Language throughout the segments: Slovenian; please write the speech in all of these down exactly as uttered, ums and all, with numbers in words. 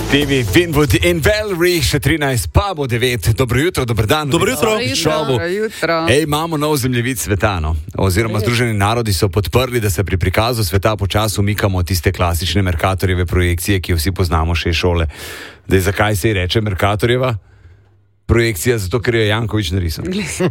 Stevie Winwood in Valerie, še trinajst, pa bo devet. Dobro jutro, dober dan. Dobro jutro. Dobro jutro. Ej, imamo nov zemljevid sveta, no? Oziroma Združeni narodi so podprli, da se pri prikazu sveta počasi umikamo tiste klasične Mercatorjeve projekcije, ki jo vsi poznamo še iz šole. Dej, zakaj se ji reče Mercatorjeva projekcija? Zato, ker jo je Janković narisal.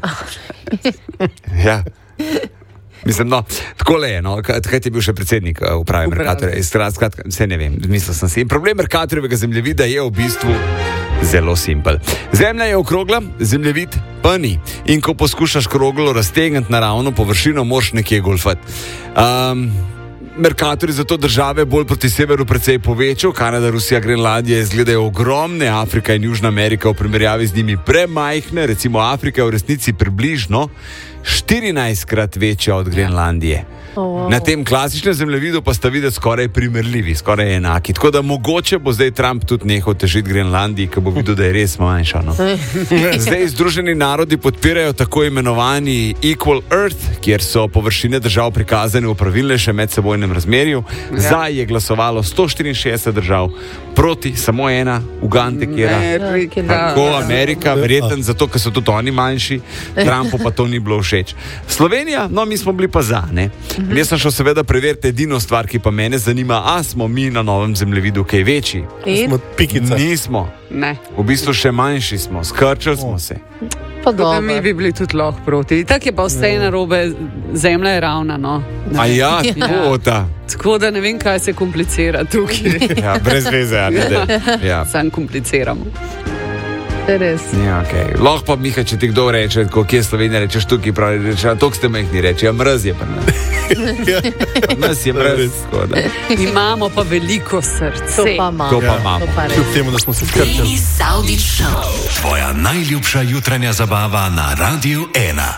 Ja. Mislim, no, takole je, no, takrat je bil še predsednik uprave Mercatorja, skratka, vse ne vem, mislil sem si. In problem Mercatorjevega zemljevida je v bistvu zelo simpel. Zemlja je okrogla, zemljevid pa ni. In ko poskušaš kroglo raztegniti na ravno površino, moraš nekje golfati. Um, Mercator je zato države bolj proti severu precej povečal. Kanada, Rusija, Grenlandija izgledajo ogromne, Afrika in Južna Amerika v primerjavi z njimi premajhne. Recimo Afrika je v resnici približno štirinajstkrat večja od Grenlandije. Oh, wow. Na tem klasičnem zemljevidu pa sta videti skoraj primerljivi, skoraj enaki. Tako da mogoče bo zdaj Trump tudi nehal težiti Grenlandiji, ko bo videl, da je res manjša. No. Zdaj Združeni narodi podpirajo tako imenovani Equal Earth, kjer so površine držav prikazane v pravilnejšem medsebojnem razmerju. Ja. Za je glasovalo sto štiriinšestdeset držav, proti samo ena, Ugande, kjer tako Amerika, verjetno zato, ker so tudi oni manjši, Trumpu pa to ni bilo všeč. Slovenija, no mi smo bili pa za, ne? Mm-hmm. Jaz sem šel seveda preveriti edino stvar, ki pa mene zanima, a smo mi na novem zemljevidu kaj večji? Smo pikica. Nismo. Ne. V bistvu še manjši smo, skrčili smo se. Pa dobro. Mi bi bili tudi lahko proti. Tako je pa vse narobe, zemlja je ravna, no. A ja, tako ta. Tako da ne vem, kaj se komplicira tukaj. Ja, brez veze, ali ne? Ja. Sam kompliciramo. Res. Ja, okay. Lahko pa, Miha, če ti kdo reče, ko kje Slovenija rečeš tukaj, pravi, reče, tok ste mehni reči, ja, mrz je pa nas. Nas je mrz. Imamo pa veliko srce. To pa imamo. To pa imamo. Ja, kljub temu, da smo se skrčili. Saudič Show. Tvoja najljubša jutranja zabava na Radiu ena.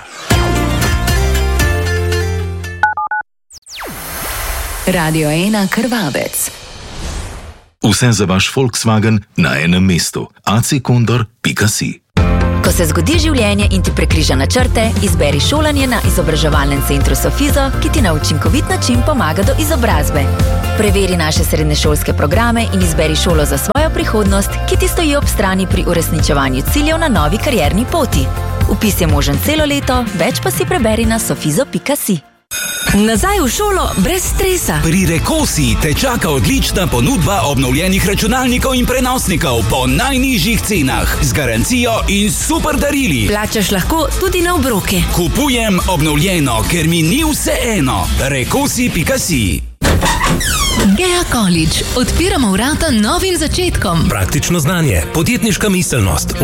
Radio ena Krvavec. Vse za vaš Volkswagen na enem mestu. a c condor pika si. Ko se zgodi življenje in ti prekriža načrte, izberi šolanje na izobraževalnem centru Sofizo, ki ti na učinkovit način pomaga do izobrazbe. Preveri naše srednješolske programe in izberi šolo za svojo prihodnost, ki ti stoji ob strani pri uresničevanju ciljev na novi karierni poti. Vpis je možen celo leto, več pa si preberi na sofizo pika si. Nazaj v šolo brez stresa. Pri Rekosi te čaka odlična ponudba obnovljenih računalnikov in prenosnikov po najnižjih cenah, z garancijo in super darili. Plačaš lahko tudi na obroke. Kupujem obnovljeno, ker mi ni vseeno. Rekosi pika si. Gea College. Odpiramo vrata novim začetkom. Praktično znanje, podjetniška miselnost,